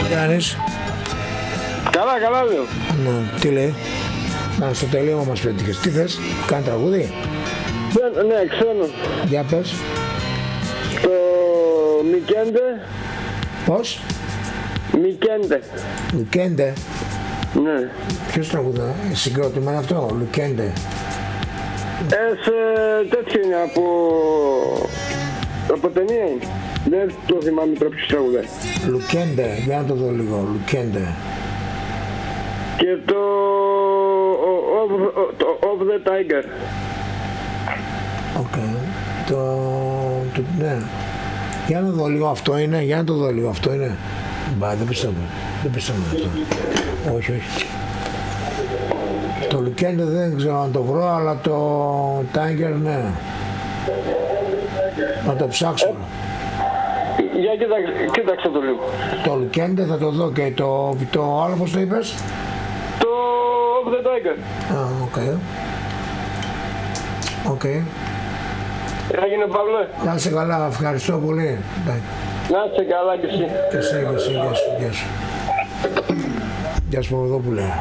κάνεις? Καλά, καλά λέω. Ναι, τι λέει? Να, στο τελείωμα μας πέτυχες. Τι θες, κάνει τραγούδι? Ναι, ξένο. Για πες. Το Μικέντε. Πώς? Μικέντε. Λουκέντε. Ναι. Ποιος τραγουδά? Συγκρότημα είναι αυτό, Λουκέντε. Σε τέτοιο είναι από ταινία είναι. Δεν το θυμάμαι τώρα ποιος τραγουδάει. Λουκέντε, για να το δω λίγο, Λουκέντε. Και το Of the Tiger. Οκ. Ναι. Για να δω λίγο αυτό είναι, για να το δω λίγο αυτό είναι. Μπα, δεν πιστεύω. Δεν πιστεύω αυτό. Όχι, όχι. Το Λουκέντε δεν ξέρω αν το βρω, αλλά το Tiger ναι. Να το ψάξω. Για κοίταξε το λίγο. Το Λουκέντε θα το δω και το άλλο πώς το είπες? Το Of the Tiger. Α, οκ. Οκ. Έγινε Παύλε. Να είσαι καλά, ευχαριστώ πολύ. Να είσαι καλά κι εσύ. Και εσύ, γεια σου, γεια σου. Γεια σου Παπαδόπουλε.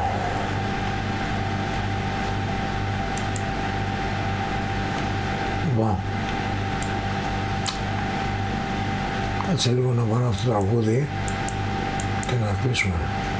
Κάτσε λίγο να βάλω αυτό το τραγούδι και να κλείσουμε.